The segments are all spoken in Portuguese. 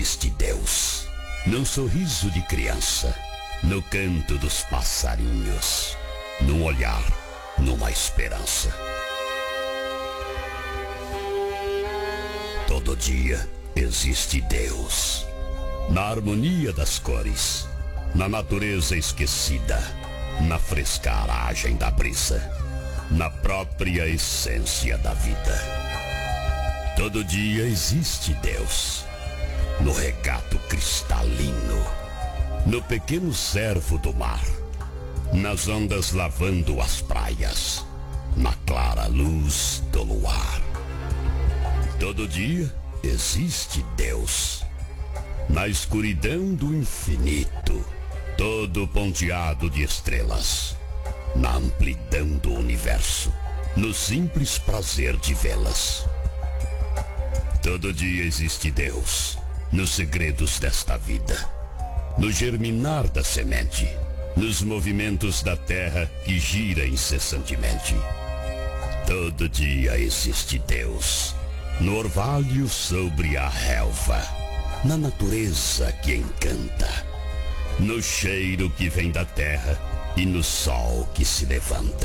existe Deus. No sorriso de criança, no canto dos passarinhos, num olhar, numa esperança. Todo dia existe Deus. Na harmonia das cores, na natureza esquecida, na frescaragem da brisa, na própria essência da vida. Todo dia existe Deus. No regato cristalino, no pequeno cervo do mar, nas ondas lavando as praias, na clara luz do luar. Todo dia existe Deus. Na escuridão do infinito, todo ponteado de estrelas, na amplidão do universo, no simples prazer de vê-las. Todo dia existe Deus, nos segredos desta vida, no germinar da semente, nos movimentos da terra que gira incessantemente. Todo dia existe Deus, no orvalho sobre a relva, na natureza que encanta, no cheiro que vem da terra e no sol que se levanta.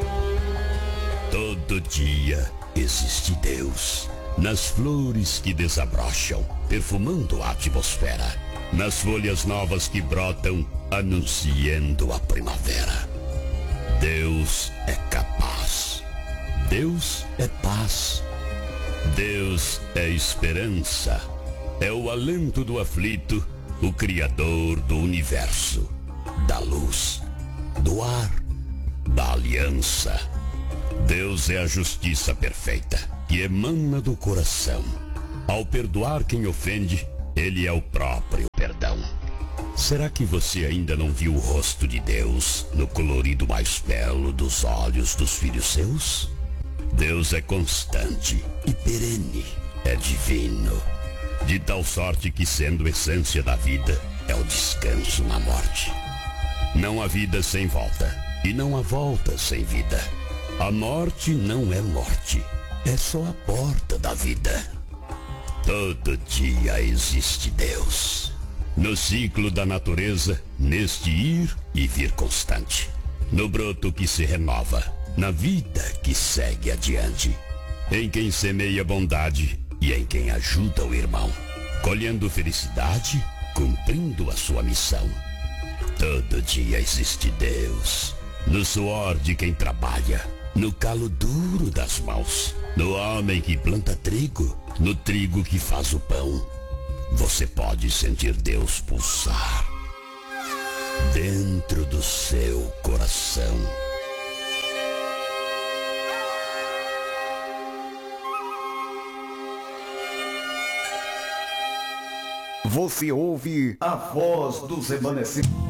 Todo dia existe Deus, nas flores que desabrocham, perfumando a atmosfera, nas folhas novas que brotam, anunciando a primavera. Deus é capaz, Deus é paz, Deus é esperança, é o alento do aflito, o Criador do universo, da luz, do ar, da aliança. Deus é a justiça perfeita, que emana do coração. Ao perdoar quem ofende, Ele é o próprio perdão. Será que você ainda não viu o rosto de Deus no colorido mais belo dos olhos dos filhos seus? Deus é constante e perene, é divino, de tal sorte que, sendo essência da vida, é o descanso na morte. Não há vida sem volta, e não há volta sem vida. A morte não é morte, é só a porta da vida. Todo dia existe Deus. No ciclo da natureza, neste ir e vir constante. No broto que se renova, na vida que segue adiante. Em quem semeia bondade e em quem ajuda o irmão. Colhendo felicidade, cumprindo a sua missão. Todo dia existe Deus. No suor de quem trabalha, no calo duro das mãos, no homem que planta trigo, no trigo que faz o pão. Você pode sentir Deus pulsar dentro do seu coração. Você ouve a voz dos remanescentes.